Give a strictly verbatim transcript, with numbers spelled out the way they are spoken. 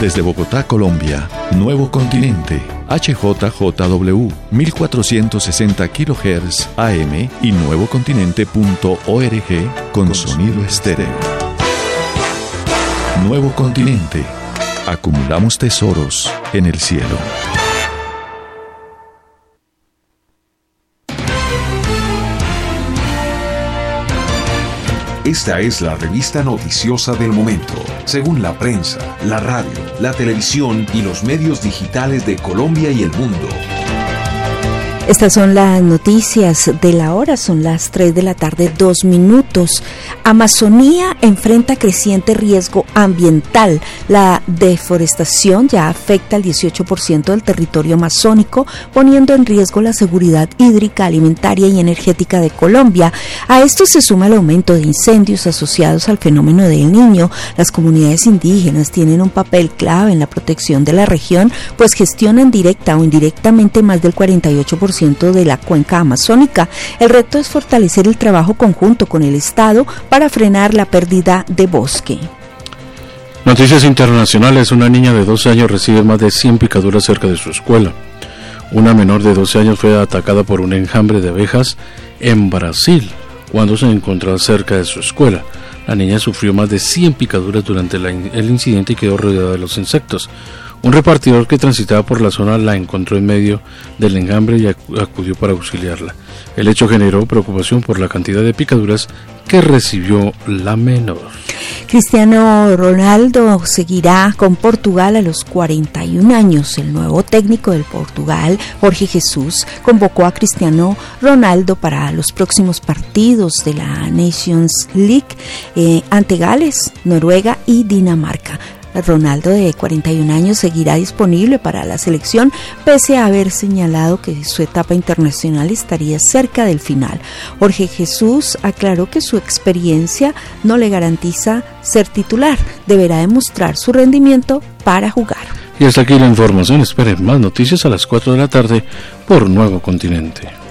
Desde Bogotá, Colombia, Nuevo Continente, H J J W, mil cuatrocientos sesenta kilohertz A M y nuevocontinente punto org con sonido estéreo. Nuevo Continente. Acumulamos tesoros en el cielo. Esta es la revista noticiosa del momento, según la prensa, la radio, la televisión y los medios digitales de Colombia y el mundo. Estas son las noticias de la hora, son las tres de la tarde, dos minutos. Amazonía enfrenta creciente riesgo ambiental. La deforestación ya afecta al dieciocho por ciento del territorio amazónico, poniendo en riesgo la seguridad hídrica, alimentaria y energética de Colombia. A esto se suma el aumento de incendios asociados al fenómeno del Niño. Las comunidades indígenas tienen un papel clave en la protección de la región, pues gestionan directa o indirectamente más del cuarenta y ocho por ciento de la cuenca amazónica. El reto es fortalecer el trabajo conjunto con el Estado para frenar la pérdida de bosque. Noticias internacionales. Una niña de doce años recibe más de cien picaduras cerca de su escuela. Una menor de doce años fue atacada por un enjambre de abejas en Brasil cuando se encontraba cerca de su escuela. La niña sufrió más de cien picaduras durante la, el incidente y quedó rodeada de los insectos. Un repartidor que transitaba por la zona la encontró en medio del enjambre y acudió para auxiliarla. El hecho generó preocupación por la cantidad de picaduras que recibió la menor. Cristiano Ronaldo seguirá con Portugal a los cuarenta y un años. El nuevo técnico del Portugal, Jorge Jesús, convocó a Cristiano Ronaldo para los próximos partidos de la Nations League eh, ante Gales, Noruega y Dinamarca. Ronaldo, de cuarenta y un años, seguirá disponible para la selección, pese a haber señalado que su etapa internacional estaría cerca del final. Jorge Jesús aclaró que su experiencia no le garantiza ser titular, deberá demostrar su rendimiento para jugar. Y hasta aquí la información. Esperen más noticias a las cuatro de la tarde por Nuevo Continente.